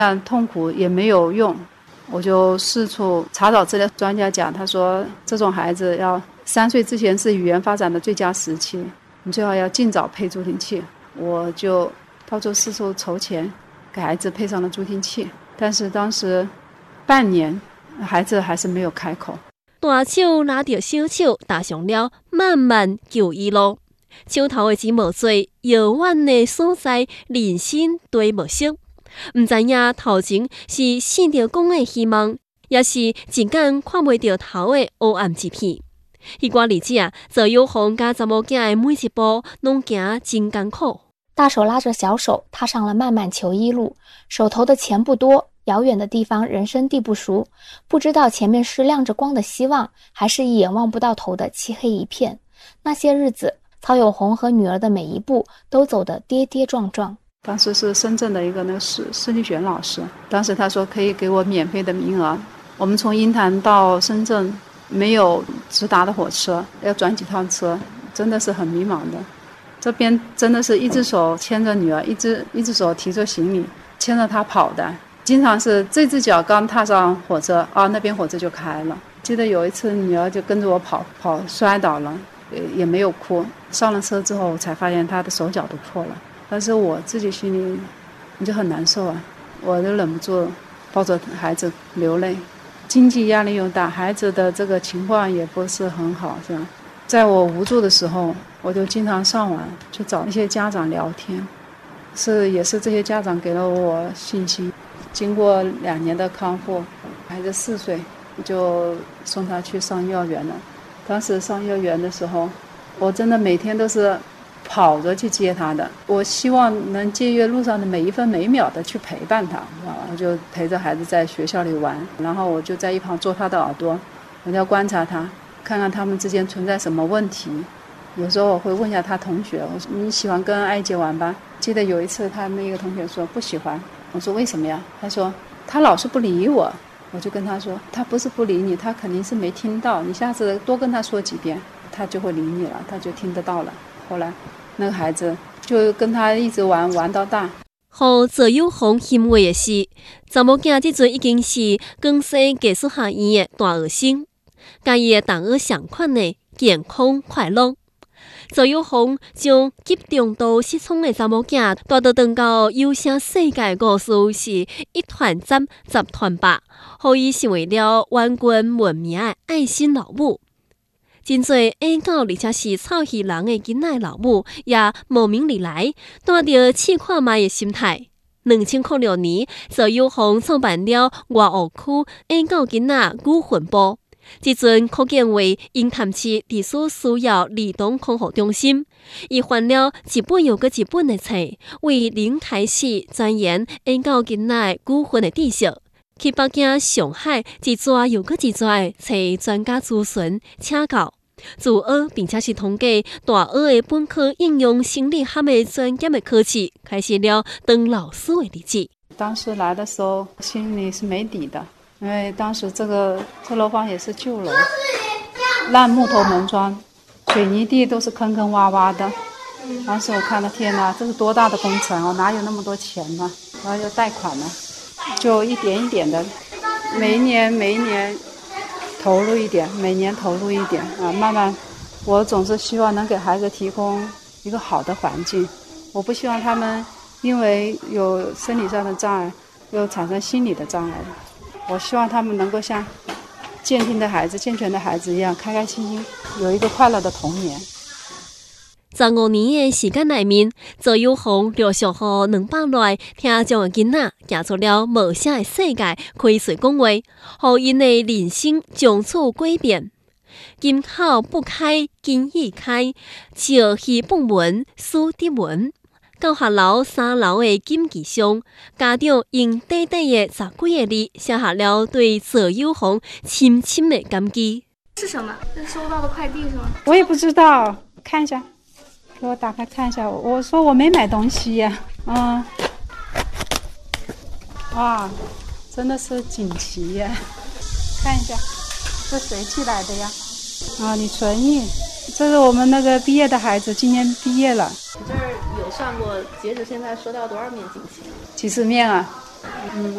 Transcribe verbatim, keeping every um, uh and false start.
但痛苦也没有用，我就四处查找资料，专家讲，他说这种孩子要三岁之前是语言发展的最佳时期，你最好要尽早配助听器。我就到处四处筹钱，给孩子配上了助听器，但是当时半年孩子还是没有开口。 大手拉着小手，踏上了漫漫就医路。手头的钱无多，遥远的所在，人生对无熟。唔知影头前是生着光的希望，也是一眼看袂到头的黑暗一片。迄寡日子啊，左友红甲查某囝的每一步拢行真艰苦。 大手拉着小手，踏上了漫漫求医路。手头的钱不多，遥远的地方人生地不熟，不知道前面是亮着光的希望，还是一眼望不到头的漆黑一片。那些日子，曹友红和女儿的每一步都走得跌跌撞撞。 当时是深圳的一个那个施施丽璇老师，当时他说可以给我免费的名额。我们从鹰潭到深圳没有直达的火车，要转几趟车，真的是很迷茫的。这边真的是一只手牵着女儿，一只一只手提着行李，牵着她跑的。经常是这只脚刚踏上火车，啊，那边火车就开了。记得有一次女儿就跟着我跑跑摔倒了，也也没有哭。上了车之后才发现她的手脚都破了。但是我自己心里你就很难受啊，我都忍不住抱着孩子流泪。经济压力又大，孩子的这个情况也不是很好，是吧？在我无助的时候，我就经常上网去找一些家长聊天，是也是这些家长给了我信心。经过两年的康复，孩子四岁就送他去上幼儿园了。当时上幼儿园的时候，我真的每天都是跑着去接他的，我希望能借阅路上的每一分每秒的去陪伴他，我就陪着孩子在学校里玩，然后我就在一旁做他的耳朵，我要观察他，看看他们之间存在什么问题。有时候我会问一下他同学，我说你喜欢跟艾姐玩吧？记得有一次他那个同学说不喜欢，我说为什么呀？他说他老是不理我。我就跟他说他不是不理你，他肯定是没听到，你下次多跟他说几遍，他就会理你了，他就听得到了。后来那个孩子就跟他一直玩玩到大。 互左友红欣慰的是，查某囝这阵已经是广西技术学院的大学生，甲伊的同学相款的健康快乐。左友红将急中度失聪的查某囝带到登到有声世界的故事是一团赞十团八，互伊成为了万军闻名的爱心老母。真侪爱狗而且是臭鱼人的囡仔老母也慕名而来，带着试看卖的心态。二零零六年，左友红创办了外湖区爱狗囡仔语训部，即阵扩建为鹰潭市特殊需要儿童康复中心。伊翻了一本又搁一本的册，为零开始钻研爱狗囡仔语训的知识。去北京、上海一抓又搁一抓的找专家咨询请教，自学并且是通过大学的本科应用心理学的专业的课程，开始了当老师的日子。 当时来的时候心里是没底的，因为当时这个这楼房也是旧楼，烂木头门窗，水泥地都是坑坑洼洼的。当时我看了天哪，这是多大的工程，我哪有那么多钱呢？然后又贷款了，就一点一点的，每一年每一年投入一点，每年投入一点啊，慢慢，我总是希望能给孩子提供一个好的环境，我不希望他们因为有生理上的障碍，又产生心理的障碍。我希望他们能够像健听的孩子、健全的孩子一样，开开心心，有一个快乐的童年。 十五年的时间内面，左友红陆续互两百来听障的囡仔行出了无声的世界，开嘴讲话，互因的人生从此改变。金口不开，金意开；笑戏不闻，书得闻。教学楼三楼的金记上，家长用短短的十几个字写下了对左友红深深的感激。 是什么？是收到的快递是吗？ 我也不知道，看一下。给我打开看一下，我说我没买东西呀，嗯，哇，真的是锦旗耶！看一下，这谁寄来的呀？啊，你存印，这是我们那个毕业的孩子，今年毕业了。 你这儿有算过截止现在收到多少面锦旗？ 几十面啊？嗯，